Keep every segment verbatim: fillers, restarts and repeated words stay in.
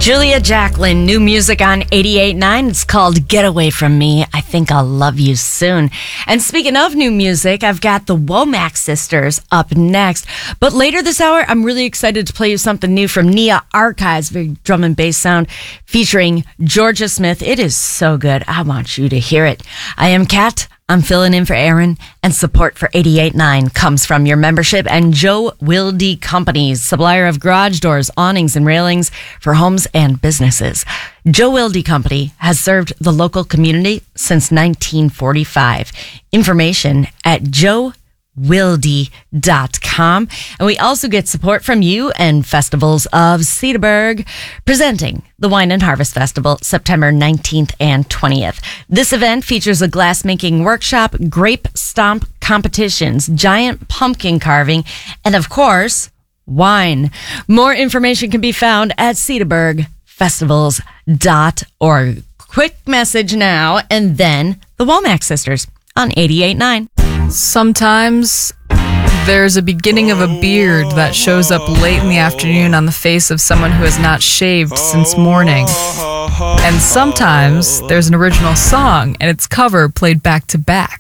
Julia Jacqueline, new music on eighty-eight point nine. It's called Get Away From Me. I Think I'll Love You Soon. And speaking of new music, I've got the Womack Sisters up next. But later this hour, I'm really excited to play you something new from Nia Archives, very drum and bass sound, featuring Georgia Smith. It is so good. I want you to hear it. I am Kat. I'm filling in for Aaron, and support for eighty-eight point nine comes from your membership and Joe Wilde Companies, supplier of garage doors, awnings, and railings for homes and businesses. Joe Wilde Company has served the local community since nineteen forty-five. Information at joe wilde dot com. And we also get support from you and Festivals of Cedarburg, presenting the Wine and Harvest Festival September nineteenth and twentieth. This event features a glass-making workshop, grape stomp competitions, giant pumpkin carving, and of course, wine. More information can be found at cedarburg festivals dot org. Quick message now, and then the Womack Sisters on eighty-eight point nine. Sometimes there's a beginning of a beard that shows up late in the afternoon on the face of someone who has not shaved since morning. And sometimes there's an original song and its cover played back to back.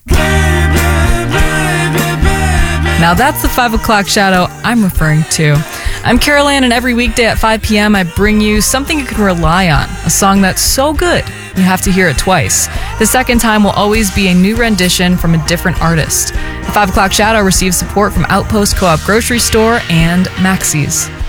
Now that's the five o'clock shadow I'm referring to. I'm Carol Ann, and every weekday at five p.m. I bring you something you can rely on, a song that's so good you have to hear it twice. The second time will always be a new rendition from a different artist. The five o'clock shadow receives support from Outpost Co-op Grocery Store and Maxey's.